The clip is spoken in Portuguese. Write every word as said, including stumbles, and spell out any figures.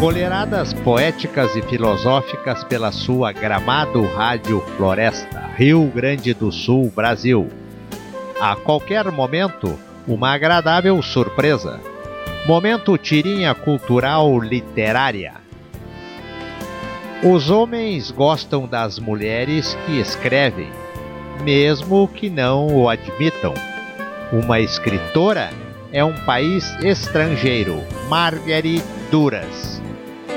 Colheradas poéticas e filosóficas pela sua Gramado Rádio Floresta, Rio Grande do Sul, Brasil. A qualquer momento, uma agradável surpresa. Momento tirinha cultural literária. Os homens gostam das mulheres que escrevem, mesmo que não o admitam. Uma escritora é um país estrangeiro. Marguerite Duras.